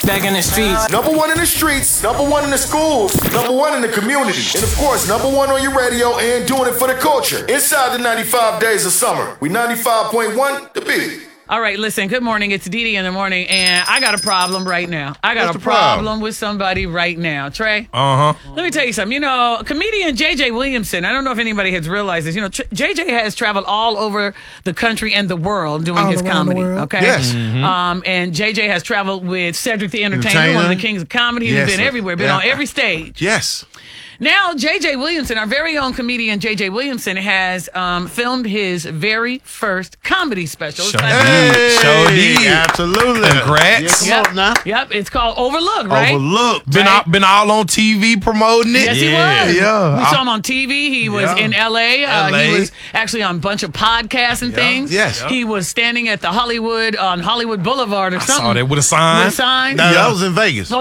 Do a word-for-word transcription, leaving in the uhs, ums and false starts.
back in the streets. Number one in the streets, number one in the schools, number one in the community, and of course, number one on your radio and doing it for the culture. Inside the ninety-five days of summer, we ninety-five point one, The Beat. All right, listen, good morning. It's Dee Dee in the morning, and I got a problem right now. I got What's a the problem? problem with somebody right now. Trey? Uh-huh. Let me tell you something. You know, comedian J J Williamson, I don't know if anybody has realized this. You know, Tr- J J has traveled all over the country and the world doing All his around the comedy, world. okay? Yes. Um, and J J has traveled with Cedric the Entertainer, Entertainer. one of the kings of comedy. Yes, He's been sir. everywhere, been Yeah. on every stage. Yes. Now, J J Williamson, our very own comedian J J Williamson, has um, filmed his very first comedy special. It's Sure like- did. Sure did. Absolutely. Congrats. Yeah, Yep. come on now. Yep, it's called Overlook, right? Overlooked. Been Right. all, been all on T V promoting it. Yes, yeah. he was. Yeah. We saw him on T V. He was Yeah. in L A. Uh, L A. He was actually on a bunch of podcasts and things. Yes. He was standing at the Hollywood, on Hollywood Boulevard or I something. saw that with a sign. With a sign. No, that was in Vegas.